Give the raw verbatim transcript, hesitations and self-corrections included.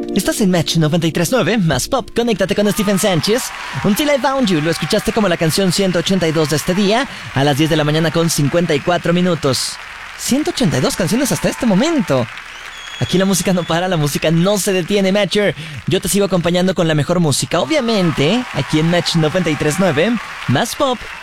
Estás en Match noventa y tres punto nueve, más pop, conéctate con Stephen Sánchez. Until I Found You, lo escuchaste como la canción ciento ochenta y dos de este día, a las diez de la mañana con cincuenta y cuatro minutos. ciento ochenta y dos canciones hasta este momento. Aquí la música no para, la música no se detiene, Matcher. Yo te sigo acompañando con la mejor música, obviamente, aquí en Match noventa y tres punto nueve, más pop,